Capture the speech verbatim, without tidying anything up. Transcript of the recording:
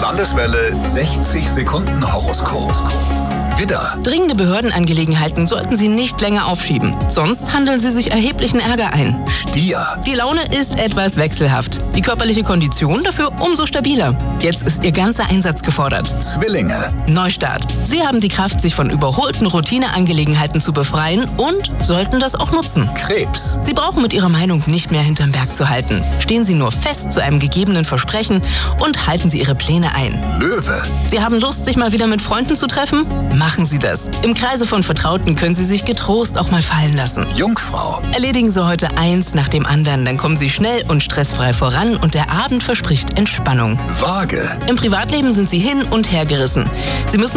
Landeswelle sechzig Sekunden Horoskop. Widder. Dringende Behördenangelegenheiten sollten Sie nicht länger aufschieben. Sonst handeln Sie sich erheblichen Ärger ein. Stier. Die Laune ist etwas wechselhaft. Die körperliche Kondition dafür umso stabiler. Jetzt ist Ihr ganzer Einsatz gefordert. Zwillinge. Neustart. Sie haben die Kraft, sich von überholten Routineangelegenheiten zu befreien und sollten das auch nutzen. Krebs. Sie brauchen mit Ihrer Meinung nicht mehr hinterm Berg zu halten. Stehen Sie nur fest zu einem gegebenen Versprechen und halten Sie Ihre Pläne ein. Löwe. Sie haben Lust, sich mal wieder mit Freunden zu treffen? Machen Sie das. Im Kreise von Vertrauten können Sie sich getrost auch mal fallen lassen. Jungfrau. Erledigen Sie heute eins nach dem anderen, dann kommen Sie schnell und stressfrei voran und der Abend verspricht Entspannung. Waage. Im Privatleben sind Sie hin und her gerissen. Sie müssen